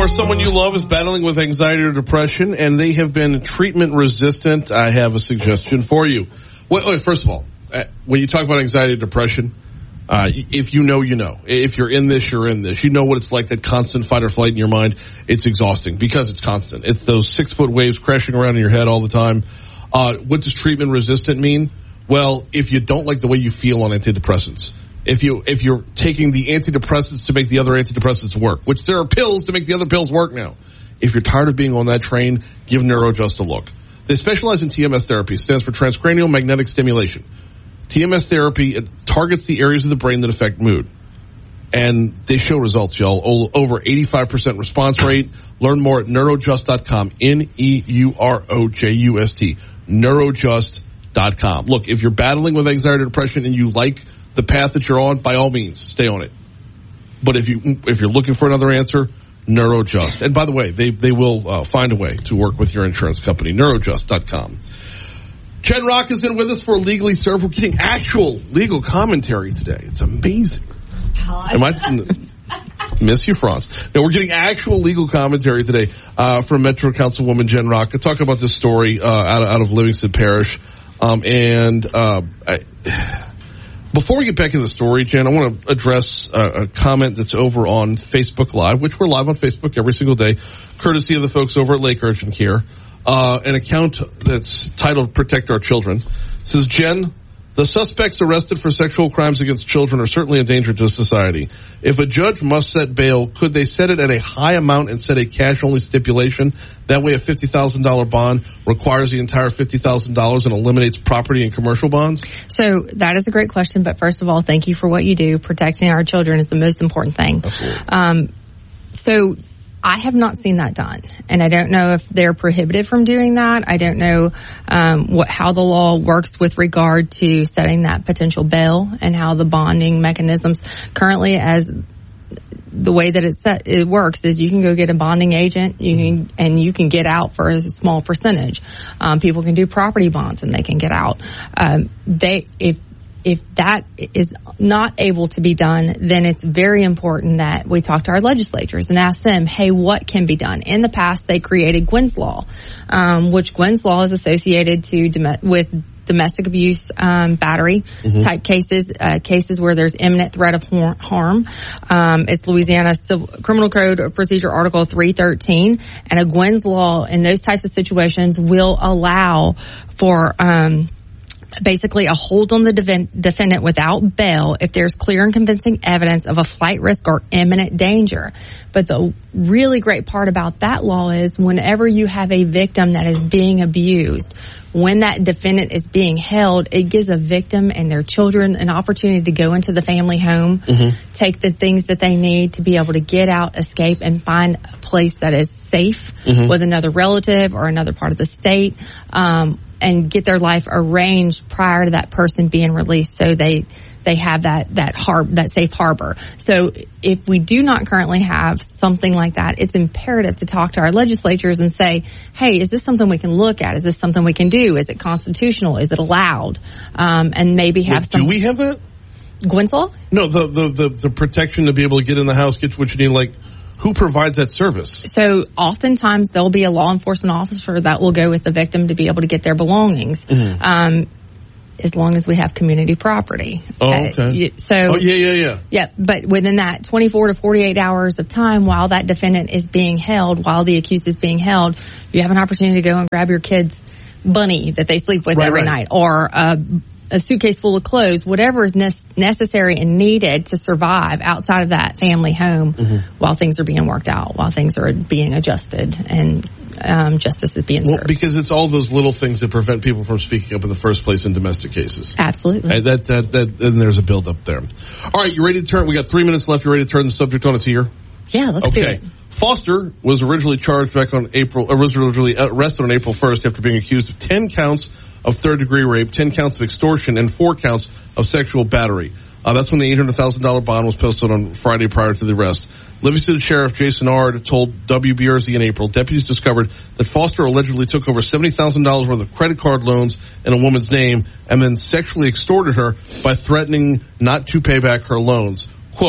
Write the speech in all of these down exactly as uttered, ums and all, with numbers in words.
or someone you love is battling with anxiety or depression and they have been treatment resistant, I have a suggestion for you. Wait, wait, first of all, uh, when you talk about anxiety or depression, uh, if you know, you know. If you're in this, you're in this. You know what it's like, that constant fight or flight in your mind. It's exhausting because it's constant. It's those six-foot waves crashing around in your head all the time. Uh, what does treatment resistant mean? Well, if you don't like the way you feel on antidepressants, if you if you're taking the antidepressants to make the other antidepressants work, which there are pills to make the other pills work now. If you're tired of being on that train, give NeuroJust a look. They specialize in T M S therapy, stands for transcranial magnetic stimulation. T M S therapy, it targets the areas of the brain that affect mood. And they show results, y'all. Over eighty-five percent response rate. Learn more at neurojust dot com. N E U R O J U S T. neurojust dot com. Look, if you're battling with anxiety or depression and you like the path that you're on, by all means, stay on it. But if you if you're looking for another answer, NeuroJust. And by the way, they they will uh, find a way to work with your insurance company. neurojust dot com. Jen Rock is in with us for Legally Served. We're getting actual legal commentary today. It's amazing. Am I miss you, Franz? No, we're getting actual legal commentary today uh, from Metro Councilwoman Jen Rock to talk about this story uh, out, of, out of Livingston Parish. Um, and uh, I, before we get back into the story, Jen, I want to address uh, a comment that's over on Facebook Live, which we're live on Facebook every single day, courtesy of the folks over at Lake Urgent Care. Uh, an account that's titled Protect Our Children. It says, Jen, the suspects arrested for sexual crimes against children are certainly a danger to society. If a judge must set bail, could they set it at a high amount and set a cash-only stipulation? That way a fifty thousand dollars bond requires the entire fifty thousand dollars and eliminates property and commercial bonds? So that is a great question, but first of all, thank you for what you do. Protecting our children is the most important thing. Um, so I have not seen that done, and I don't know if they're prohibited from doing that. I don't know um, what how the law works with regard to setting that potential bail and how the bonding mechanisms currently, as the way that it set, it works is you can go get a bonding agent, you can and you can get out for a small percentage. Um, people can do property bonds and they can get out. Um, they if If that is not able to be done, then it's very important that we talk to our legislatures and ask them, hey, what can be done? In the past, they created Gwynn's Law, um, which Gwynn's Law is associated to dom- with domestic abuse, um, battery mm-hmm. type cases, uh, cases where there's imminent threat of harm. Um, it's Louisiana Civil Criminal Code Procedure Article three thirteen, and a Gwynn's Law in those types of situations will allow for, um, basically a hold on the de- defendant without bail if there's clear and convincing evidence of a flight risk or imminent danger. But the really great part about that law is whenever you have a victim that is being abused, when that defendant is being held, it gives a victim and their children an opportunity to go into the family home, mm-hmm. take the things that they need to be able to get out, escape, and find a place that is safe mm-hmm. with another relative or another part of the state, um, and get their life arranged prior to that person being released, so they they have that that har- that safe harbor. So if we do not currently have something like that, it's imperative to talk to our legislatures and say, hey, is this something we can look at? Is this something we can do? Is it constitutional? Is it allowed? Um, and maybe have well, some. Do we have that? Gwynn's Law? No, the, the the the protection to be able to get in the house, get what you need, like. Who provides that service? So oftentimes there'll be a law enforcement officer that will go with the victim to be able to get their belongings, mm-hmm. um, as long as we have community property. Oh, okay. Uh, so, oh, yeah, yeah, yeah. Yeah, but within that twenty-four to forty-eight hours of time while that defendant is being held, while the accused is being held, you have an opportunity to go and grab your kid's bunny that they sleep with right, every right. night, or uh, a suitcase full of clothes, whatever is ne- necessary and needed to survive outside of that family home mm-hmm. while things are being worked out, while things are being adjusted and um, justice is being well, served. Because it's all those little things that prevent people from speaking up in the first place in domestic cases. Absolutely. Right, that, that, that, and there's a build-up there. All right, you ready to turn? We got three minutes left. You ready to turn the subject on its ear? Yeah, let's okay. do it. Foster was originally charged back on April, or was originally arrested on April first after being accused of ten counts of third-degree rape, ten counts of extortion, and four counts of sexual battery. Uh, that's when the eight hundred thousand dollars bond was posted on Friday prior to the arrest. Livingston Sheriff Jason Ard told W B R Z in April, deputies discovered that Foster allegedly took over seventy thousand dollars worth of credit card loans in a woman's name and then sexually extorted her by threatening not to pay back her loans. Quote,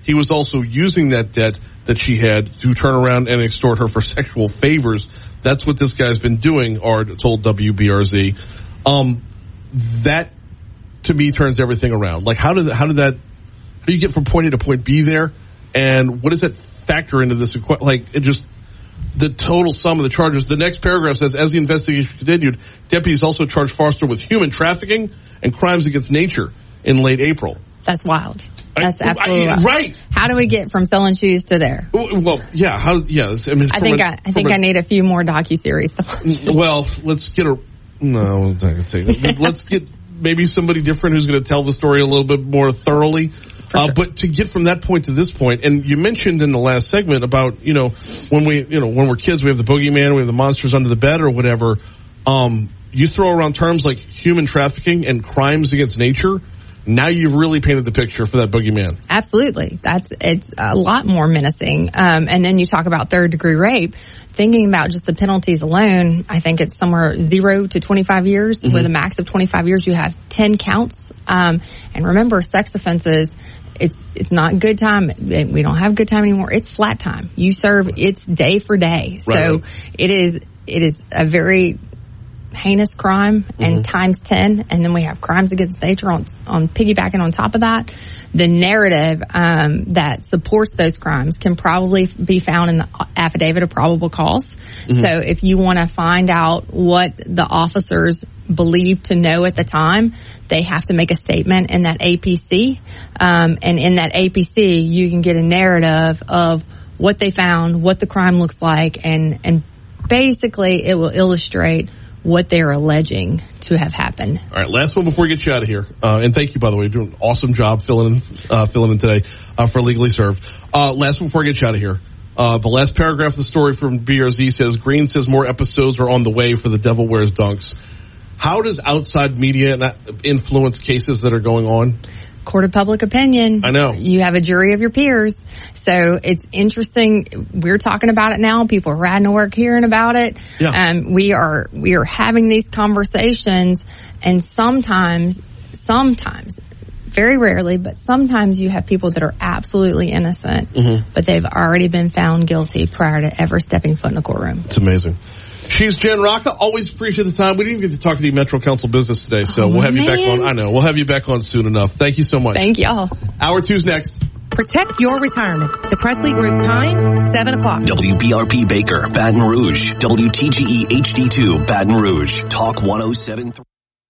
he was also using that debt that she had to turn around and extort her for sexual favors. That's what this guy's been doing, Ard told W B R Z. Um, that, to me, turns everything around. Like, how did, how did that, how do you get from point A to point B there? And what does that factor into this? Like, it just, the total sum of the charges. The next paragraph says, as the investigation continued, deputies also charged Foster with human trafficking and crimes against nature in late April. That's wild. That's I, absolutely I, wild. Right. How do we get from selling shoes to there? Well, yeah. How? Yeah. I mean, I think a, I, I think a, I need a few more docuseries. Well, let's get a. No, I'm not going to say that. Let's get maybe somebody different who's going to tell the story a little bit more thoroughly. Uh, sure. But to get from that point to this point, and you mentioned in the last segment about, you know, when we, you know, when we're kids, we have the boogeyman, we have the monsters under the bed or whatever. Um, you throw around terms like human trafficking and crimes against nature. Now you've really painted the picture for that boogeyman. Absolutely. That's, it's a lot more menacing. Um, and then you talk about third degree rape. Thinking about just the penalties alone, I think it's somewhere zero to twenty-five years. Mm-hmm. With a max of twenty-five years, you have ten counts. Um, and remember, sex offenses, it's, it's not good time. We don't have good time anymore. It's flat time. You serve, it's day for day. Right. So it is, it is a very heinous crime and mm-hmm. times ten, and then we have crimes against nature on on piggybacking on top of that. The narrative um, that supports those crimes can probably be found in the affidavit of probable cause. Mm-hmm. So if you want to find out what the officers believe to know at the time, they have to make a statement in that A P C, um, and in that A P C you can get a narrative of what they found, what the crime looks like, and and basically it will illustrate what they're alleging to have happened. All right, last one before we get you out of here. Uh, and thank you, by the way. You're doing an awesome job filling in, uh, filling in today uh, for Legally Served. Uh, last one before we get you out of here. Uh, the last paragraph of the story from B R Z says, Green says more episodes are on the way for the Devil Wears Dunks. How does outside media influence cases that are going on? Court of public opinion. I know. You have a jury of your peers. So it's interesting. We're talking about it now. People are riding to work hearing about it. Yeah. Um, we are, we are having these conversations, and sometimes, sometimes, very rarely, but sometimes you have people that are absolutely innocent, mm-hmm. but they've already been found guilty prior to ever stepping foot in a courtroom. It's amazing. She's Jen Rocca. Always appreciate the time. We didn't even get to talk to the Metro Council business today, so oh, we'll have man. you back on. I know. We'll have you back on soon enough. Thank you so much. Thank y'all. Hour two's next. Protect your retirement. The Presley Group time, seven o'clock. W B R P Baker, Baton Rouge. W T G E H D two, Baton Rouge. Talk one oh seven point three.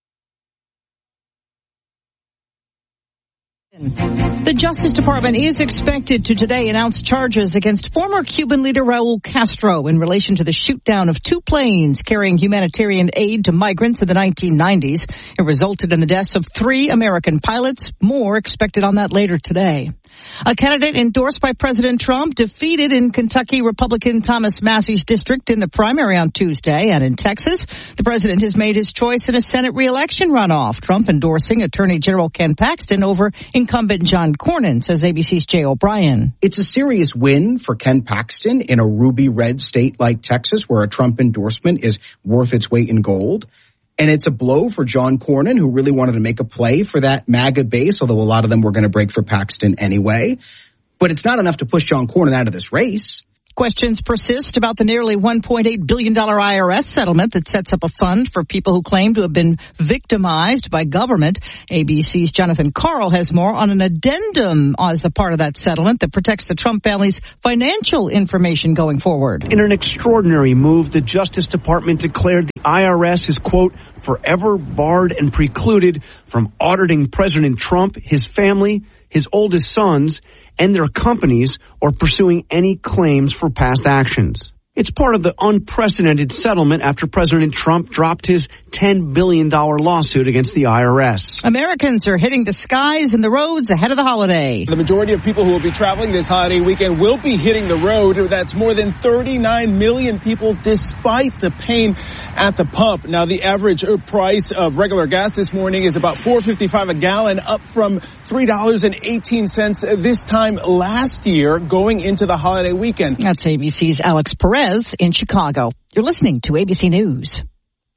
The Justice Department is expected to today announce charges against former Cuban leader Raul Castro in relation to the shoot-down of two planes carrying humanitarian aid to migrants in the nineteen nineties. It resulted in the deaths of three American pilots. More expected on that later today. A candidate endorsed by President Trump defeated in Kentucky Republican Thomas Massey's district in the primary on Tuesday. And in Texas, the president has made his choice in a Senate re-election runoff. Trump endorsing Attorney General Ken Paxton over incumbent John Cornyn, says A B C's Jay O'Brien. It's a serious win for Ken Paxton in a ruby red state like Texas, where a Trump endorsement is worth its weight in gold. And it's a blow for John Cornyn, who really wanted to make a play for that MAGA base, although a lot of them were going to break for Paxton anyway. But it's not enough to push John Cornyn out of this race. Questions persist about the nearly one point eight billion dollars I R S settlement that sets up a fund for people who claim to have been victimized by government. A B C's Jonathan Karl has more on an addendum as a part of that settlement that protects the Trump family's financial information going forward. In an extraordinary move, the Justice Department declared the I R S is, quote, forever barred and precluded from auditing President Trump, his family, his oldest sons, and their companies, or pursuing any claims for past actions. It's part of the unprecedented settlement after President Trump dropped his ten billion dollars lawsuit against the I R S. Americans are hitting the skies and the roads ahead of the holiday. The majority of people who will be traveling this holiday weekend will be hitting the road. That's more than thirty-nine million people, despite the pain at the pump. Now, the average price of regular gas this morning is about four dollars and fifty-five cents a gallon, up from three dollars and eighteen cents this time last year going into the holiday weekend. That's A B C's Alex Perez in Chicago. You're listening to A B C News.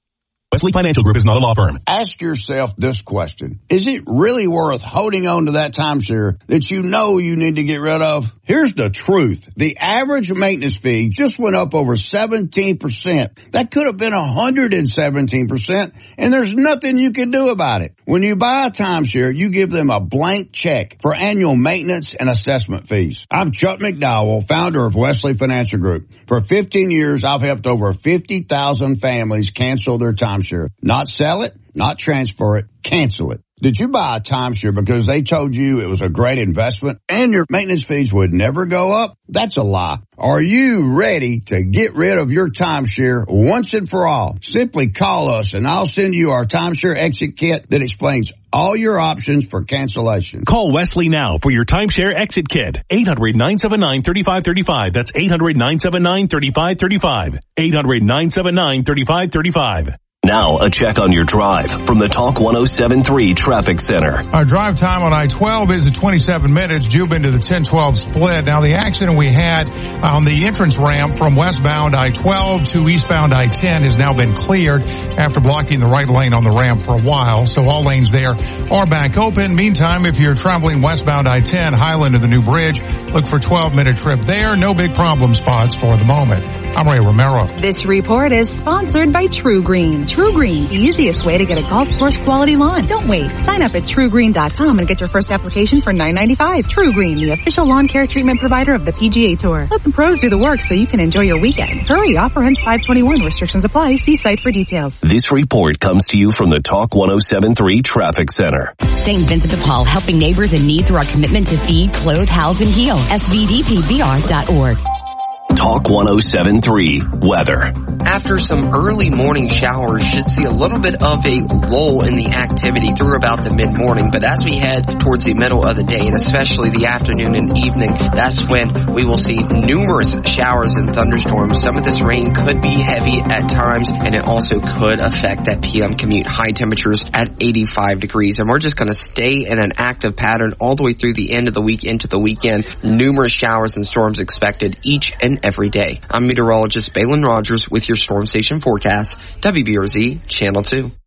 Wesley Financial Group is not a law firm. Ask yourself this question. Is it really worth holding on to that timeshare that you know you need to get rid of? Here's the truth. The average maintenance fee just went up over seventeen percent. That could have been one hundred seventeen percent, and there's nothing you can do about it. When you buy a timeshare, you give them a blank check for annual maintenance and assessment fees. I'm Chuck McDowell, founder of Wesley Financial Group. For fifteen years, I've helped over fifty thousand families cancel their timeshare. Not sell it, not transfer it, cancel it. Did you buy a timeshare because they told you it was a great investment and your maintenance fees would never go up? That's a lie. Are you ready to get rid of your timeshare once and for all? Simply call us and I'll send you our timeshare exit kit that explains all your options for cancellation. Call Wesley now for your timeshare exit kit. eight hundred, nine seven nine, three five three five. That's eight hundred, nine seven nine, three five three five. eight hundred, nine seven nine, three five three five. Now, a check on your drive from the Talk one oh seven point three Traffic Center. Our drive time on I twelve is at twenty-seven minutes, due into the ten twelve split. Now, the accident we had on the entrance ramp from westbound I twelve to eastbound I ten has now been cleared after blocking the right lane on the ramp for a while. So all lanes there are back open. Meantime, if you're traveling westbound I ten, Highland to the new bridge, look for twelve minute trip there. No big problem spots for the moment. I'm Ray Romero. This report is sponsored by True Green. True Green, the easiest way to get a golf course quality lawn. Don't wait. Sign up at true green dot com and get your first application for nine ninety-five. True Green, the official lawn care treatment provider of the P G A Tour. Let the pros do the work so you can enjoy your weekend. Hurry, offer ends five twenty-one. Restrictions apply. See site for details. This report comes to you from the Talk one oh seven point three Traffic Center. Saint Vincent de Paul, helping neighbors in need through our commitment to feed, clothe, house, and heal. S V D P B R dot org. Talk one oh seven point three Weather. After some early morning showers, should see a little bit of a lull in the activity through about the mid-morning. But as we head towards the middle of the day, and especially the afternoon and evening, that's when we will see numerous showers and thunderstorms. Some of this rain could be heavy at times, and it also could affect that P M commute. High temperatures at eighty-five degrees. And we're just going to stay in an active pattern all the way through the end of the week into the weekend. Numerous showers and storms expected each and every day. I'm meteorologist Balin Rogers with your Storm Station forecast, W B R Z Channel two.